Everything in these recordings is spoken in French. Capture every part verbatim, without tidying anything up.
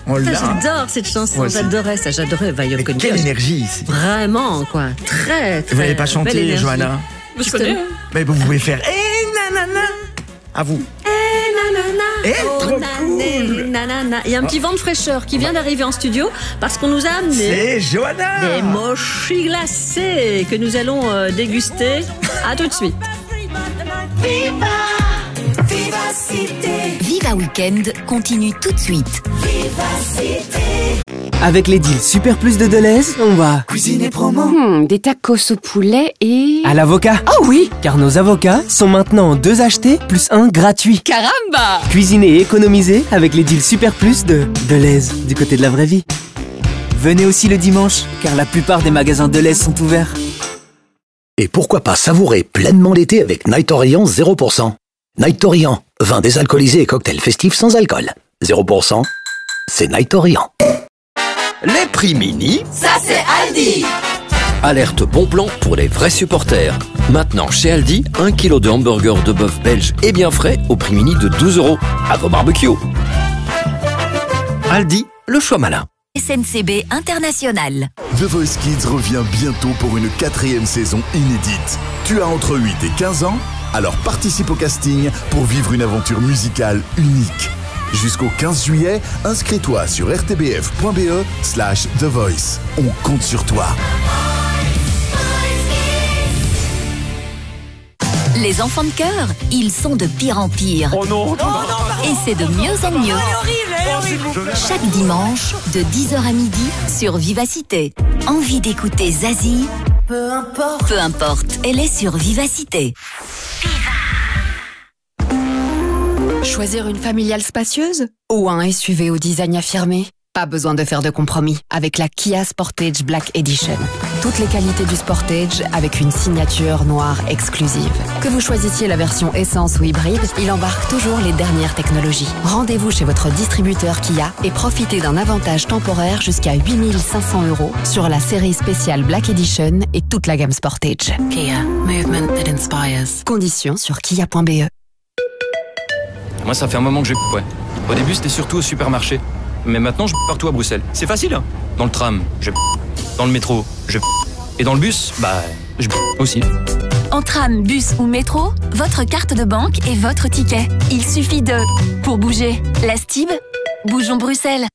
On l'a. J'adore cette chanson, Ouais, j'adorais ça, j'adorais Violet Conquer. Quelle énergie ici. Vraiment, quoi. Très, très Vous n'allez pas belle chanter, énergie. Johanna? Je connais. Hein. Mais vous pouvez faire Eh nanana. À vous. Eh, nanana. Eh, Oh, trop nané, cool. nanana. Il y a un petit vent de fraîcheur qui vient d'arriver en studio parce qu'on nous a amené C'est Johanna. des mochis glacés que nous allons euh, déguster. À tout de suite. Viva Weekend continue tout de suite. Avec les deals Super Plus de Deleuze, on va Cuisiner promo. Hmm, des tacos au poulet et... à l'avocat. Oh oui! Car nos avocats sont maintenant deux achetés plus un gratuit. Caramba! Cuisiner et économiser avec les deals Super Plus de Deleuze, du côté de la vraie vie. Venez aussi le dimanche, car la plupart des magasins Deleuze sont ouverts. Et pourquoi pas savourer pleinement l'été avec Night Orient zéro pour cent. Night Orient, vin désalcoolisé et cocktail festif sans alcool. zéro pour cent, c'est Night Orient. Les prix mini, Ça c'est Aldi! alerte bon plan pour les vrais supporters. Maintenant chez Aldi, un kilo de hamburger de bœuf belge et bien frais au prix mini de douze euros. À vos barbecues. Aldi, le choix malin. S N C B International. The Voice Kids revient bientôt pour une quatrième saison inédite. Tu as entre huit et quinze ans? Alors participe au casting pour vivre une aventure musicale unique. Jusqu'au quinze juillet, inscris-toi sur r t b f point b e slash The Voice. On compte sur toi. Les enfants de cœur, ils sont de pire en pire. Oh non, Et c'est de mieux en mieux. Chaque dimanche, de dix heures à midi, sur Vivacité. Envie d'écouter Zazie? Peu importe. Peu importe, elle est sur Vivacité. Choisir une familiale spacieuse ou un S U V au design affirmé? Pas besoin de faire de compromis avec la Kia Sportage Black Edition. Toutes les qualités du Sportage avec une signature noire exclusive. Que vous choisissiez la version essence ou hybride, il embarque toujours les dernières technologies. Rendez-vous chez votre distributeur Kia et profitez d'un avantage temporaire jusqu'à huit mille cinq cents euros sur la série spéciale Black Edition et toute la gamme Sportage. Kia, movement that inspires. Conditions sur kia point b e. Moi, ça fait un moment que je ouais. Au début, c'était surtout au supermarché. Mais maintenant, je partout à Bruxelles. C'est facile, hein. Dans le tram, je dans le métro, je et dans le bus, bah, je aussi. En tram, bus ou métro, votre carte de banque est votre ticket. Il suffit de... Pour bouger, la Stib, bougeons Bruxelles.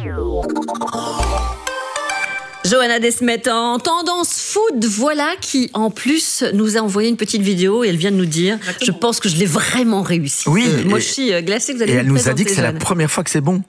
Johanna Desmet en tendance food, voilà, qui en plus nous a envoyé une petite vidéo et elle vient de nous dire, Exactement. je pense que je l'ai vraiment réussi. Oui, Euh, et- mochi euh, glacé que vous allez Et nous elle nous a présenter, dit que c'est la Johanna. première fois que c'est bon.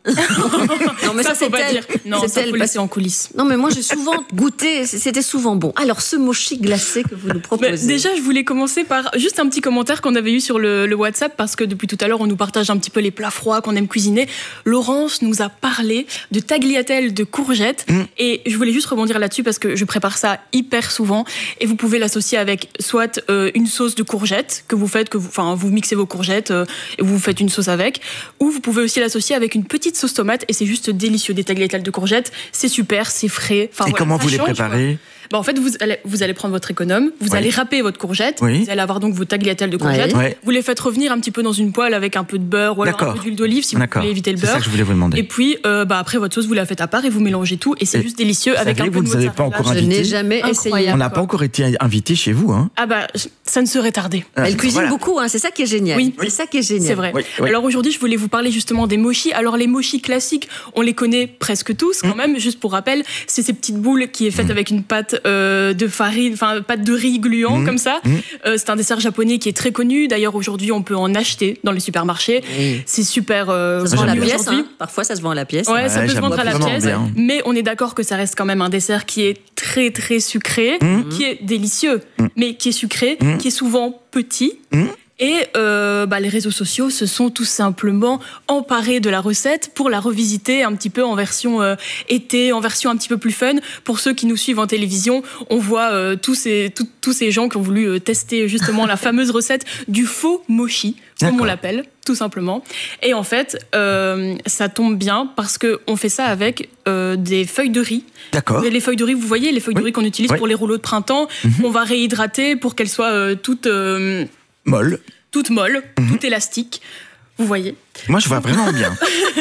Non mais ça, Ça, faut c'est pas elle. dire. Non, C'est ça elle, faut parce- laisser en coulisses. Non mais moi j'ai souvent goûté, c'était souvent bon. Alors ce mochi glacé que vous nous proposez. Bah, déjà, je voulais commencer par juste un petit commentaire qu'on avait eu sur le, le WhatsApp parce que depuis tout à l'heure, on nous partage un petit peu les plats froids qu'on aime cuisiner. Laurence nous a parlé de tagliatelle de courgettes Mm. et je voulais juste rebondir là-dessus parce que je prépare ça hyper souvent et vous pouvez l'associer avec soit euh, une sauce de courgettes que vous faites, que vous, enfin vous mixez vos courgettes euh, et vous faites une sauce avec, ou vous pouvez aussi l'associer avec une petite sauce tomate et c'est juste délicieux. Des tagliatelles de courgettes, c'est super, c'est frais. Enfin, Et voilà, comment ça vous les change, préparez? Bah, en fait, vous allez, vous allez prendre votre économe, vous Oui. allez râper votre courgette, Oui. vous allez avoir donc vos tagliatelles de courgettes, Oui. Ouais. vous les faites revenir un petit peu dans une poêle avec un peu de beurre ou alors un D'accord. peu d'huile d'olive si vous D'accord. voulez éviter le C'est ça beurre. que je voulais vous demander. Et puis, euh, bah, après, votre sauce, vous la faites à part et vous mélangez tout et c'est Et juste délicieux vous avec savez, un peu vous de nous avez pas mozzarella. encore je invité. n'ai jamais Incroyable. essayé. On n'a pas encore été invité chez vous, hein? Ah bah, ça ne serait tardé. Elle cuisine Voilà. beaucoup, hein, c'est ça qui est génial. Oui. C'est ça qui est génial. C'est vrai. Oui, oui. Alors aujourd'hui, je voulais vous parler justement des mochis. Alors les mochis classiques, on les connaît presque tous quand même. Juste pour rappel, c'est ces petites boules qui est faite Mm. avec une pâte euh, de farine, enfin pâte de riz gluant Mm. comme ça. Mm. Euh, c'est un dessert japonais qui est très connu. D'ailleurs aujourd'hui, on peut en acheter dans les supermarchés. Oui. C'est super. Euh, Ça se vend à la connu pièce, aujourd'hui. hein. Parfois ça se vend à la pièce. Ouais, ça Ouais, peut se j'aime vendre à la vraiment pièce, bien. mais on est d'accord que ça reste quand même un dessert qui est très très sucré, Mm. qui est délicieux, Mm. mais qui est sucré, Mm. qui est souvent petit. Mm. Et euh, bah, les réseaux sociaux se sont tout simplement emparés de la recette pour la revisiter un petit peu en version euh, été, en version un petit peu plus fun. Pour ceux qui nous suivent en télévision, on voit euh, tous, ces, tout- tous ces gens qui ont voulu euh, tester justement la fameuse recette du faux mochi, comme on D'accord. l'appelle, tout simplement. Et en fait, euh, ça tombe bien parce qu'on fait ça avec euh, des feuilles de riz. D'accord. Les feuilles de riz, vous voyez, les feuilles de Oui. riz qu'on utilise Oui. pour les rouleaux de printemps, Mhm. on va réhydrater pour qu'elles soient euh, toutes... euh, Molle. toute molle, Mhm. toute élastique. Vous voyez. Moi, je vois vraiment bien.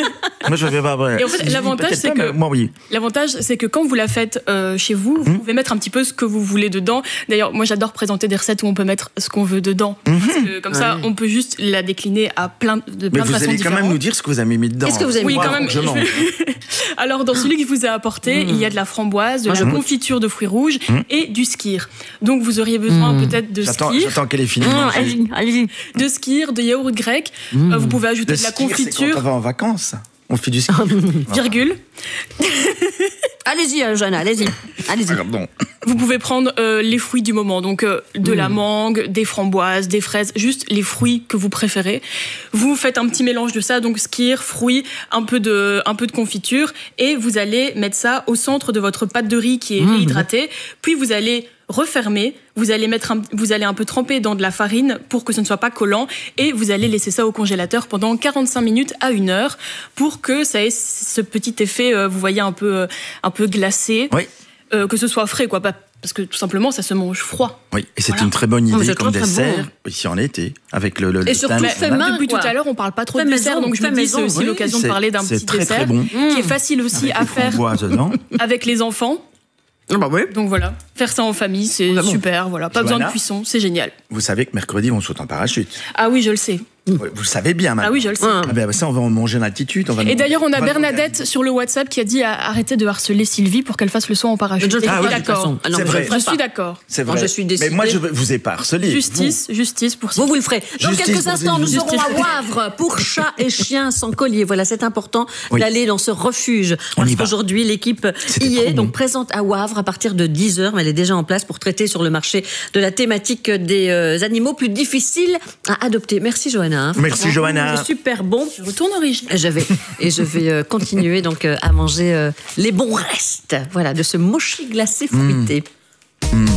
Moi, je fais pas. Ouais. Et en fait, l'avantage, Peut-être c'est pas, que mais moi, oui. l'avantage, c'est que quand vous la faites euh, chez vous, vous Mmh. pouvez mettre un petit peu ce que vous voulez dedans. D'ailleurs, moi, j'adore présenter des recettes où on peut mettre ce qu'on veut dedans. Mmh. Parce que, comme ça, Ouais. on peut juste la décliner à plein de Mais plein de vous façons allez quand différentes. même nous dire ce que vous avez mis dedans. Qu'est-ce que vous avez Oui, mis quand même. Je mange. Alors, dans celui que je vous ai apporté, Mmh. il y a de la framboise, de Moi, la je- confiture de fruits rouges Mmh. et du skyr. Donc, vous auriez besoin Mmh. peut-être de J'attends skyr, j'attends qu'elle ait fini. Non, allez-y, allez-y. de skyr, de yaourt grec. Mmh. Euh, vous pouvez ajouter Le de la ski, c'est confiture, quand on va en vacances. On fait du ski. virgule. Allez-y, euh, Johanna, allez-y. Allez-y. Pardon. Vous pouvez prendre euh, les fruits du moment, donc euh, de Mmh. la mangue, des framboises, des fraises, juste les fruits que vous préférez. Vous faites un petit mélange de ça, donc skyr, fruits, un peu de, un peu de confiture, et vous allez mettre ça au centre de votre pâte de riz qui est Mmh. réhydratée. Puis vous allez refermer, vous allez mettre, un, vous allez un peu tremper dans de la farine pour que ce ne soit pas collant, et vous allez laisser ça au congélateur pendant quarante-cinq minutes à une heure pour que ça ait ce petit effet, euh, vous voyez, un peu, euh, un peu glacé. Oui. Euh, que ce soit frais, quoi, pas- parce que tout simplement, ça se mange froid. Oui, et c'est Voilà. une très bonne Oh, mais idée c'est comme très, très dessert, bon. ici en été, avec le, le Et le surtout, thym, fait voilà. main, Depuis quoi. tout à l'heure, on parle pas trop Fait de maison, dessert, donc je fait me dis c'est maison. aussi Oui, l'occasion de c'est- parler d'un c'est petit très, dessert très bon. qui est facile aussi Avec à les faire framboises dedans. avec les enfants. Ah bah oui. Donc voilà, faire ça en famille, c'est Vraiment. super. Voilà, pas besoin de Johanna cuisson, c'est génial. Vous savez que mercredi, on saute en parachute. Ah oui, je le sais. Oui, vous le savez bien maintenant. Ah oui, je le sais. Ah. Ah ben ça, on va en manger en altitude. On va Et nous- d'ailleurs, on a va- Bernadette sur le WhatsApp qui a dit à- arrêtez de harceler Sylvie pour qu'elle fasse le saut en parachute. Je le Et ferai je pas, suis de toute façon. d'accord. Ah non, C'est mais je vrai. le ferai Je suis pas. d'accord. C'est Moi, vrai. je suis décidée. Mais moi, je vous ai pas harcelé. Justice, justice pour Vous, Sylvie. vous le ferez. Dans Justice quelques pour instants, nous Sylvie. serons à Wavre pour chats et chiens sans collier. Voilà, c'est important Oui. d'aller dans ce refuge. On y Parce va. qu'aujourd'hui, l'équipe C'était y trop est, bon. donc présente à Wavre à partir de dix heures, mais elle est déjà en place pour traiter sur le marché de la thématique des euh, animaux plus difficiles à adopter. Merci Johanna. hein. Merci, Franchement, Johanna. c'est super bon. Je retourne origine. Et je vais, et je vais euh, continuer donc euh, à manger euh, les bons restes, voilà, de ce mochi glacé fruité.